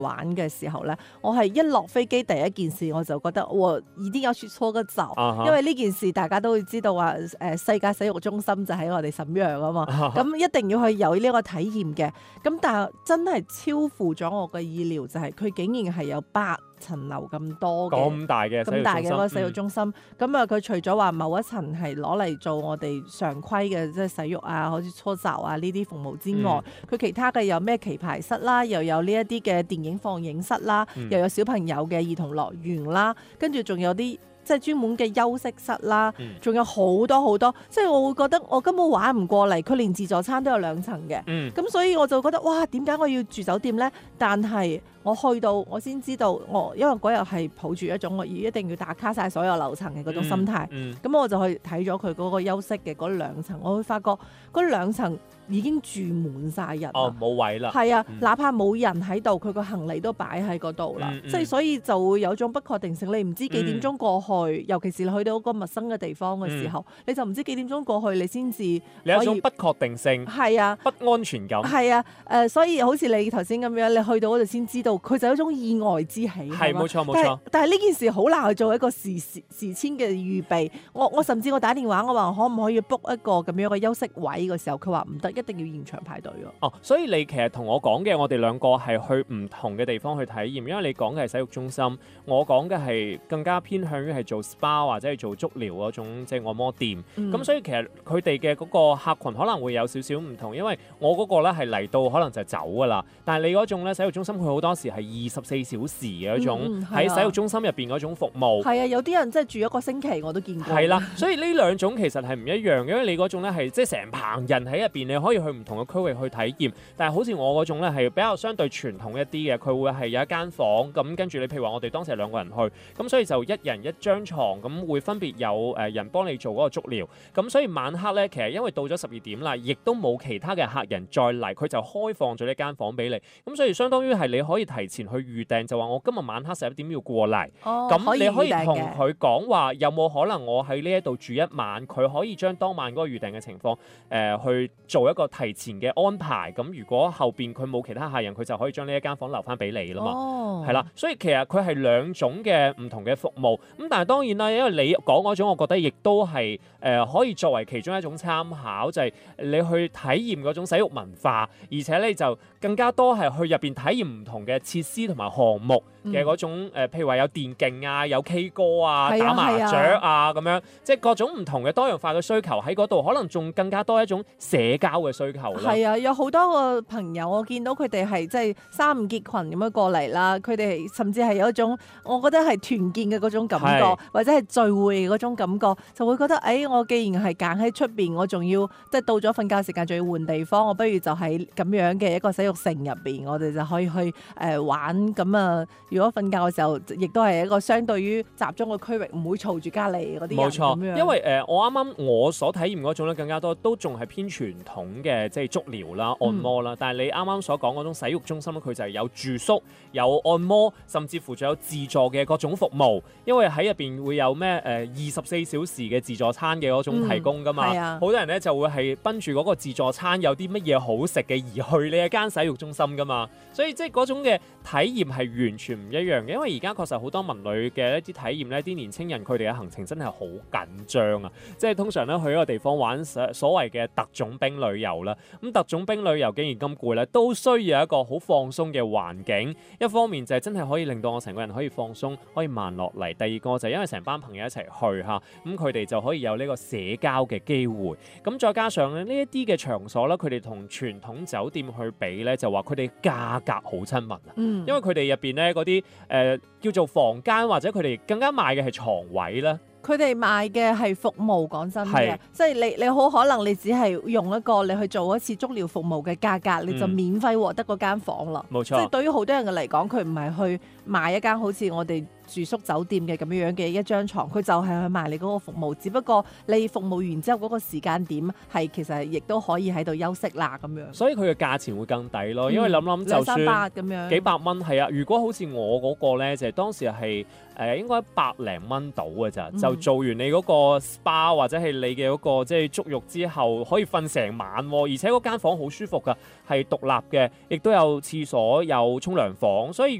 玩嘅時候咧，我係一落飛機第一件事我就覺得我一定要去搓個澡，因為呢件事大家都會知道話世界洗浴中心就喺我哋瀋陽啊嘛，咁一定要去有呢個體驗嘅。咁但係真係超乎咗我嘅意料，就係佢竟然係有8層樓咁多嘅咁大嘅嗰個洗浴中心。咁啊，佢除咗話某一層係攞嚟做我哋常規嘅即係洗浴啊，好似搓澡啊呢啲服務之外，佢其他嘅有咩棋牌室啦，又有呢一啲嘅電影放映室啦，又有小朋友嘅兒童樂園啦，跟住仲有啲即係專門嘅休息室啦，仲有好多好多，即係我會覺得我根本玩唔過嚟。佢連自助餐都有2層嘅，咁所以我就覺得哇，點解我要住酒店呢？但係我去到我先知道，因為嗰日係抱住一種我一定要打卡晒所有樓層嘅嗰種心態，咁我就去睇咗佢嗰個休息嘅嗰2層，我會發覺嗰2層已經住滿晒人， 冇位啦。 係啊，哪怕冇人喺度，佢個行李都擺喺嗰度啦，即係所以就會有種不確定性。你唔知幾點鐘過去，尤其是你去到一個陌生嘅地方嘅時候，你就唔知幾點鐘過去，你先至你有一種不確定性， 係啊， 不安全感， 係啊，所以好似你頭先咁樣，你去到嗰度先知道，佢就有一種意外之喜， 係冇錯冇錯。 但係呢件事好難去做一個事先嘅預備。我甚至我打電話，我話可唔可以 book 一個咁樣嘅休息位嘅時候，佢話唔得，一定要現場排隊咯。 所以你其實同我講嘅，我哋兩個係去唔同嘅地方去體驗，因為你講嘅係洗浴中心，我講嘅係更加偏向於係做 SPA 或者係做足療嗰種即係按摩店。咁所以其實佢哋嘅嗰個客群可能會有少少唔同，因為我嗰個咧係嚟到可能就走㗎啦，但係你嗰種咧洗浴中心佢好多時係24小時嘅嗰種喺洗浴中心入邊嗰種服務。 係啊，有啲人真係住1個星期我都見過。 係啦，所以呢2種其實係唔一樣嘅，因為你嗰種咧係即係成棚人喺入邊，你可以去唔同嘅區域去體驗。但係好似我嗰種咧係比較相對傳統一啲嘅，佢會係有一間房咁，跟住你譬如話我哋當時係2個人去，咁所以就1人1張床，咁會分別有人幫你做嗰個足療。咁所以晚黑咧，其實因為到咗12點啦，亦都冇其他嘅客人再嚟，佢就開放咗呢間房俾你。咁所以相當於係你可以提前去預訂，就話我今日晚黑11點要過嚟。咁你可以同佢講話有冇可能我喺呢一度住1晚，佢可以將當晚嗰個預訂嘅情況去做一個提前嘅安排。咁如果後邊佢冇其他客人，佢就可以將呢一間房留翻俾你啦嘛。係啦，所以其實佢係2種嘅唔同嘅服務。咁但係當然啦，因為你講嗰種，我覺得亦都係可以作為其中一種參考，就係你去體驗嗰種洗浴文化，而且你就更加多係去入邊體驗唔同嘅設施同埋項目嘅嗰種譬如話有電競啊，有 K 歌啊，打麻雀啊咁樣，即係各種唔同嘅多樣化嘅需求喺嗰度，可能仲更加多一種社交嘅需求啦。 係啊，有好多個朋友我見到佢哋係即係3、5結群咁樣過嚟啦，佢哋甚至係有一種我覺得係團建嘅嗰種感覺，或者係聚會嘅嗰種感覺，就會覺得我既然係揀喺出邊，我仲要即係到咗瞓覺時間仲要換地方，我不如就喺咁樣嘅一個洗浴城入邊，我哋就可以去玩。咁啊，如果瞓覺嘅時候，亦都係一個相對於集中嘅區域，唔會嘈住隔離嗰啲人。 冇錯，因為我啱啱我所體驗嗰種咧，更加多都仲係偏傳統嘅，即係足療啦、按摩啦。但係你啱啱所講嗰種洗浴中心咧，佢就係有住宿、有按摩，甚至乎仲有自助嘅各種服務。因為喺入邊會有咩24小時嘅自助餐嘅嗰種提供㗎嘛。好多人咧就會係奔住嗰個自助餐有啲乜嘢好食嘅而去呢一間洗浴中心㗎嘛。所以即係嗰種嘅體驗係完全唔一樣嘅。因為而家確實好多文旅嘅一啲體驗咧，啲年青人佢哋嘅行程真係好緊張啊！即係通常咧去一個地方玩所謂嘅特種兵旅遊啦。咁特種兵旅遊既然咁攰咧，都需要一個好放鬆嘅環境。一方面就係真係可以令到我成個人可以放鬆，可以慢落嚟。第二個就係因為成班朋友一齊去嚇，咁佢哋就可以有呢個社交嘅機會。咁再加上咧呢一啲嘅場所咧，佢哋同傳統酒店去比咧，就話佢哋價格好親民啊。因為佢哋入邊咧嗰啲叫做房間，或者佢哋更加賣嘅係床位啦。 佢哋賣嘅係服務，講真嘅，即係你好可能你只係用一個你去做一次足療服務嘅價格，你就免費獲得嗰間房啦。 冇錯， 即係對於好多人嘅嚟講，佢唔係去買一間好似我哋住宿酒店嘅咁樣嘅一張床，佢就係去賣你嗰個服務，只不過你服務完之後嗰個時間點係其實亦都可以喺度休息啦咁樣。 所以佢嘅價錢會更抵咯，因為諗就算 200-300咁樣幾百蚊係啊，如果好似我嗰個咧，就係當時係應該百零蚊到嘅咋，就做完你嗰個 SPA 或者係你嘅嗰個即係足浴之後，可以瞓成晚喎，而且嗰間房好舒服㗎，係獨立嘅，亦都有廁所有沖涼房，所以